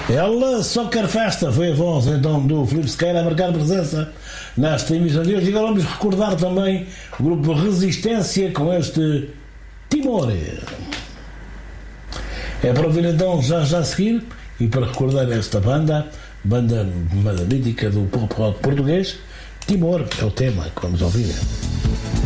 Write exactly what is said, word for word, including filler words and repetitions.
Ela Soccer Festa foi a voz então do Filipe Sequeira a marcar presença nesta emissão de hoje. E agora vamos recordar também o grupo Resistência com este Timor. É para ouvir então já, já a seguir, e para recordar esta banda, banda, banda mítica do pop rock português. Timor é o tema que vamos ouvir.